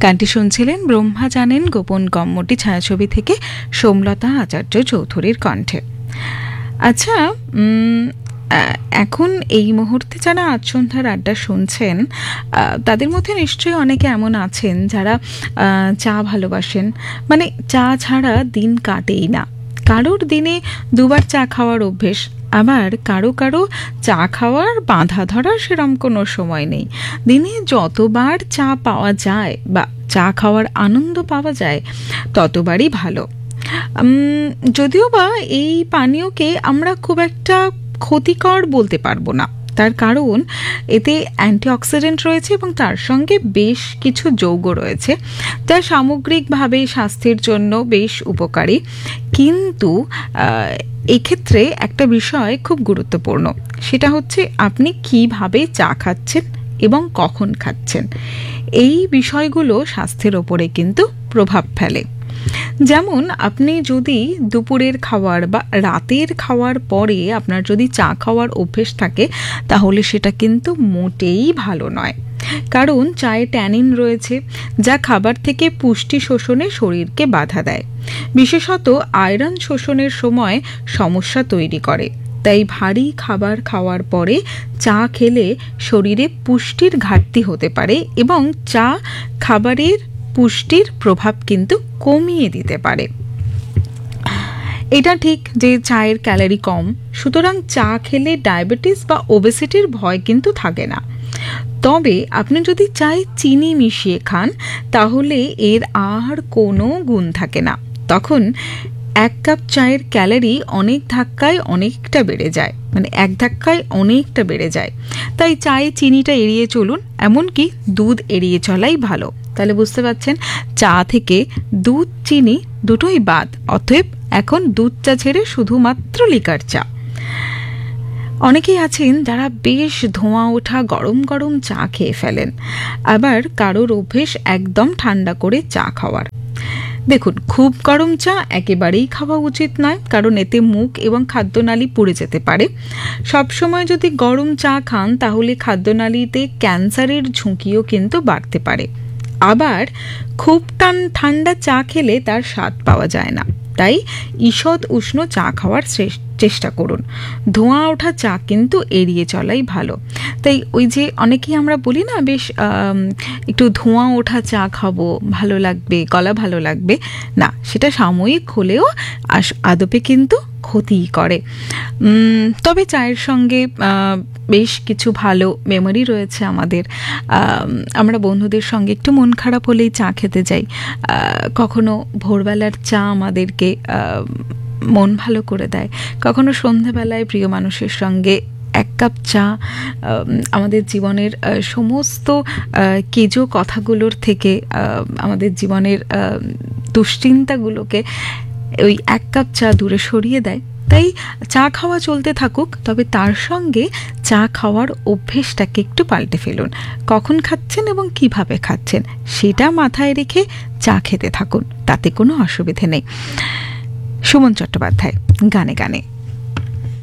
গানটি শুনছিলেন ব্রহ্মা জানেন গোপন গম্মটি ছায়াছবি থেকে সোমলতা আচার্য চৌধুরীর কণ্ঠে। আচ্ছা, এখন এই মুহূর্তে যারা আজ সন্ধ্যার আড্ডা শুনছেন তাদের মধ্যে নিশ্চয়ই অনেকে এমন আছেন যারা চা ভালোবাসেন, মানে চা ছাড়া দিন কাটেই না। কারোর দিনে দুবার চা খাওয়ার অভ্যেস, আবার কারো কারো চা খাওয়ার বাঁধা ধরার সেরম কোনো সময় নেই। দিনে যতবার চা পাওয়া যায় বা চা খাওয়ার আনন্দ পাওয়া যায় ততবারই ভালো। যদিও বা এই পানীয়কে আমরা খুব একটা ক্ষতিকর বলতে পারবো না, তার কারণ এতে অ্যান্টিঅক্সিডেন্ট রয়েছে এবং তার সঙ্গে বেশ কিছু যৌগ রয়েছে যা সামগ্রিকভাবে স্বাস্থ্যের জন্য বেশ উপকারী। কিন্তু এক্ষেত্রে একটা বিষয় খুব গুরুত্বপূর্ণ, সেটা হচ্ছে আপনি কিভাবে চা খাচ্ছেন এবং কখন খাচ্ছেন। এই বিষয়গুলো স্বাস্থ্যের ওপরে কিন্তু প্রভাব ফেলে। যেমন আপনি যদি দুপুরের খাওয়ার বা রাতের খাওয়ার পরে আপনার যদি চা খাওয়ার অভ্যেস থাকে তাহলে সেটা কিন্তু মোটেই ভালো নয়, কারণ চায়ে ট্যানিন রয়েছে যা খাবার থেকে পুষ্টি শোষণে শরীরকে বাধা দেয়, বিশেষত আয়রন শোষণের সময় সমস্যা তৈরি করে। তাই ভারী খাবার খাওয়ার পরে চা খেলে শরীরে পুষ্টির ঘাটতি হতে পারে এবং চা খাবারের পুষ্টির প্রভাব কিন্তু কমিয়ে দিতে পারে। এটা ঠিক যে চায়ের ক্যালোরি কম, সুতরাং চা খেলে ডায়াবেটিস বা ওবেসিটির ভয় কিন্তু থাকে না। তবে আপনি যদি চায়ে চিনি মিশিয়ে খান তাহলে এর আর কোনো গুণ থাকে না। তখন এক কাপ চায়ের ক্যালোরি অনেক ধাক্কায় অনেকটা বেড়ে যায়, মানে এক ধাক্কায় অনেকটা বেড়ে যায়। তাই চায়ে চিনিটা এড়িয়ে চলুন, এমনকি দুধ এড়িয়ে চলাই ভালো। তাহলে বুঝতে পারছেন, চা থেকে দুধ চিনি দুটোই বাদ। অতএব এখন দুধ চা ছেড়ে শুধুমাত্র লিকার চা। অনেকেই আছেন যারা বেশ ধোঁয়া ওঠা গরম গরম চা খেয়ে ফেলেন, আবার কারোর অভ্যেস একদম ঠান্ডা করে চা খাওয়ার। দেখুন, খুব গরম চা একেবারেই খাওয়া উচিত নয়, কারণ এতে মুখ এবং খাদ্যনালী পুড়ে যেতে পারে। সবসময় যদি গরম চা খান তাহলে খাদ্যনালীতে ক্যান্সারের ঝুঁকিও কিন্তু বাড়তে পারে। আবার খুব ঠান্ডা চা খেলে তার স্বাদ পাওয়া যায় না, তাই ঈষৎ উষ্ণ চা খাওয়ার চেষ্টা করুন। ধোঁয়া ওঠা চা কিন্তু এড়িয়ে চলাই ভালো। তাই ওই যে অনেকেই আমরা বলি না, বেশ একটু ধোঁয়া ওঠা চা খাবো, ভালো লাগবে, গলা ভালো লাগবে, না, সেটা সাময়িক হলেও আদপে কিন্তু ক্ষতিই করে। তবে চায়ের সঙ্গে বেশ কিছু ভালো মেমোরি রয়েছে আমাদের। আমরা বন্ধুদের সঙ্গে একটু মন খারাপ হলেই চা খেতে যাই। কখনো ভোরবেলার চা আমাদেরকে মন ভালো করে দেয়, কখনো সন্ধ্যাবেলায় প্রিয় মানুষের সঙ্গে এক কাপ চা আমাদের জীবনের সমস্ত কেজো কথাগুলোর থেকে, আমাদের জীবনের দুশ্চিন্তাগুলোকে ওই এক কাপ চা দূরে সরিয়ে দেয়। তাই চা খাওয়া চলতে থাকুক, তবে তার সঙ্গে চা খাওয়ার অভ্যেসটাকে একটু পাল্টে ফেলুন। কখন খাচ্ছেন এবং কিভাবে খাচ্ছেন সেটা মাথায় রেখে চা খেতে থাকুন, তাতে কোনো অসুবিধে নেই। সুমন চট্টোপাধ্যায়, গানে গানে।